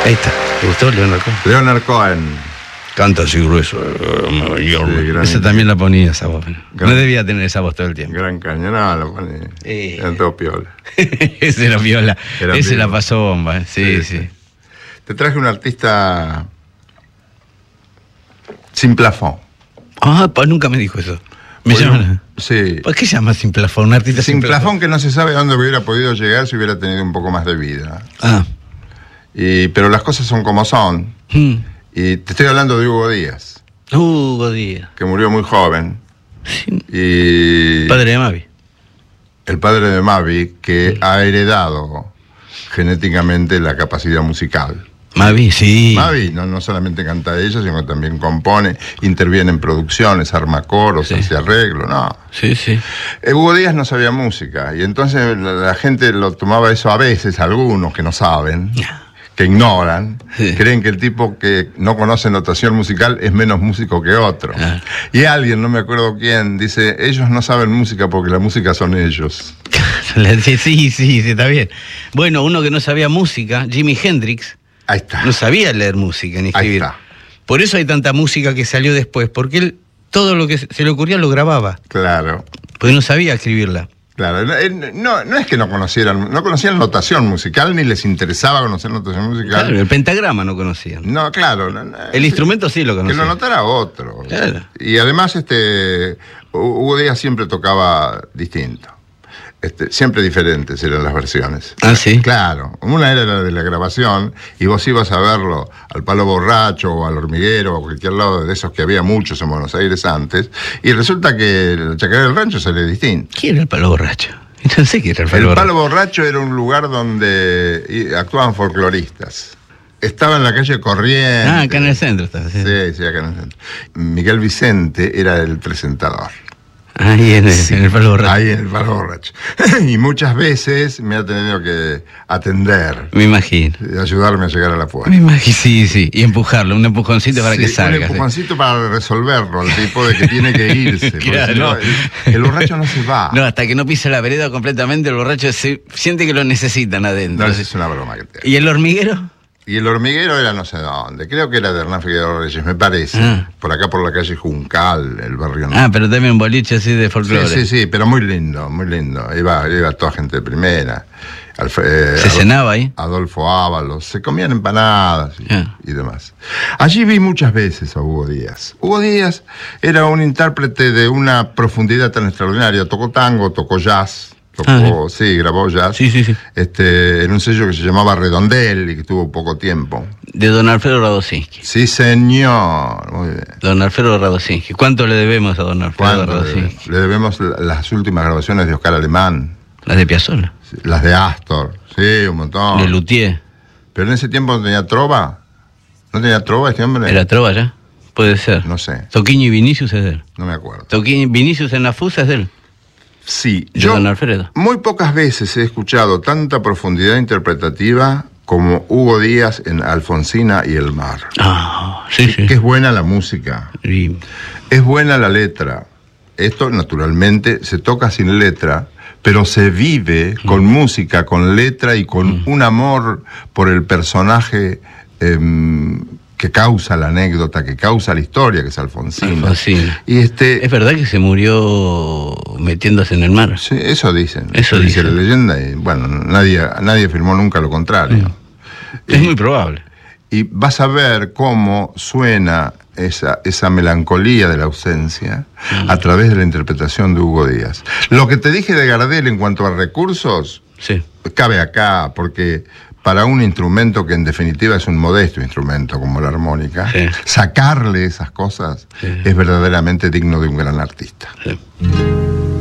Ahí está. ¿Te gustó Leonard Cohen? Leonard Cohen. Canta así grueso. Esa también la ponía, esa voz. No debía tener esa voz todo el tiempo. Gran Caña, no, la ponía. Era todo piola. Ese era piola. Ese la pasó bomba. Sí, sí. Te traje un artista sin plafón. Ah, pues nunca me dijo eso. Sí. ¿Por qué llama sin plafón? Un artista sin plafón que no se sabe a dónde hubiera podido llegar si hubiera tenido un poco más de vida. Ah. Pero las cosas son como son. Y te estoy hablando de Hugo Díaz. Hugo Díaz. Que murió muy joven. Sí. Y padre de Mavi. El padre de Mavi, que ha heredado genéticamente la capacidad musical. Mavi, sí. Mavi no solamente canta ella, sino también compone, interviene en producciones, arma coros, hace arreglo, ¿no? Sí, sí. Hugo Díaz no sabía música, y entonces la gente lo tomaba eso a veces, algunos que no saben, que ignoran, creen que el tipo que no conoce notación musical es menos músico que otro. Y alguien, no me acuerdo quién, dice, ellos no saben música porque la música son ellos. Sí, está bien. Bueno, uno que no sabía música, Jimi Hendrix, ahí está. No sabía leer música ni escribir. Ahí está. Por eso hay tanta música que salió después, porque él todo lo que se le ocurría lo grababa. Claro. Porque no sabía escribirla. Claro, no es que no conocían notación musical, ni les interesaba conocer notación musical. Claro, el pentagrama no conocían. No, claro. El instrumento sí lo conocían. Que lo notara otro. Claro. Y además, Hugo Díaz siempre tocaba distinto. Siempre diferentes eran las versiones. Ah, sí. Claro. Una era la de la grabación, y vos ibas a verlo al Palo Borracho o al Hormiguero o cualquier lado de esos que había muchos en Buenos Aires antes, y resulta que el Chacarera del Rancho sale distinto. ¿Quién era el Palo Borracho? No sé qué era el Palo Borracho. El Palo Borracho era un lugar donde actuaban folcloristas. Estaba en la calle Corrientes. Ah, acá en el centro estaba. Sí, acá en el centro. Miguel Vicente era el presentador. Ahí en el Palo Borracho. Ahí en el Palo Borracho. Y muchas veces me ha tenido que atender. Me imagino. Y ayudarme a llegar a la puerta. Me imagino, sí. Y empujarlo, un empujoncito para que salga. Un empujoncito para resolverlo, el tipo de que tiene que irse. Claro. Si no, el borracho no se va. No, hasta que no pisa la vereda completamente, el borracho siente que lo necesitan adentro. No, es una broma que te hago. ¿Y el hormiguero? Y el hormiguero era no sé dónde, creo que era de Hernán Figueroa Reyes, me parece. Por acá por la calle Juncal, el barrio. Pero también un boliche así de folclore. Sí, pero muy lindo, muy lindo. Iba toda gente de primera. ¿Se cenaba ahí? Adolfo Ábalos, se comían empanadas y demás. Allí vi muchas veces a Hugo Díaz. Hugo Díaz era un intérprete de una profundidad tan extraordinaria. Tocó tango, tocó jazz. Grabó jazz. Sí. En un sello que se llamaba Redondel y que tuvo poco tiempo. De don Alfredo Radosinski. Sí, señor. Muy bien. Don Alfredo Radosinski. ¿Cuánto le debemos a don Alfredo Radosinski? Le debemos las últimas grabaciones de Oscar Alemán. Las de Piazzolla. Las de Astor. Sí, un montón. De Luthier. Pero en ese tiempo no tenía trova. ¿No tenía trova este hombre? ¿Era trova ya? Puede ser. No sé. Toquinho y Vinicius es de él. No me acuerdo. Toquinho y Vinicius en la fusa es de él. Sí, yo don Alfredo. Muy pocas veces he escuchado tanta profundidad interpretativa como Hugo Díaz en Alfonsina y el mar. Sí. Que es buena la música, es buena la letra. Esto naturalmente se toca sin letra, pero se vive con música, con letra y con un amor por el personaje que causa la anécdota, que causa la historia, que es Alfonsina. Y es verdad que se murió metiéndose en el mar. Sí, eso dicen. Eso dice la leyenda, y bueno, nadie afirmó nunca lo contrario. Es muy probable. Y vas a ver cómo suena esa melancolía de la ausencia a través de la interpretación de Hugo Díaz. Lo que te dije de Gardel en cuanto a recursos, cabe acá, porque para un instrumento que en definitiva es un modesto instrumento como la armónica, sacarle esas cosas es verdaderamente digno de un gran artista.